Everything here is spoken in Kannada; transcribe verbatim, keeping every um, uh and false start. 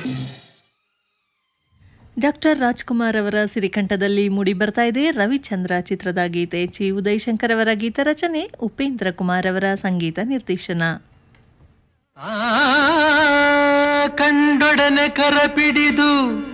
ಡಾಕ್ಟರ್ ರಾಜ್ಕುಮಾರ್ ಅವರ ಸಿರಿಕಂಠದಲ್ಲಿ ಮೂಡಿ ಬರ್ತಾ ಇದೆ ರವಿಚಂದ್ರ ಚಿತ್ರದ ಗೀತೆ. ಚಿ ಉದಯಶಂಕರ್ ಅವರ ಗೀತ ರಚನೆ, ಉಪೇಂದ್ರ ಕುಮಾರ್ ಅವರ ಸಂಗೀತ ನಿರ್ದೇಶನ. ಕಂಡೊಡನೆ ಕರಪಿಡಿದು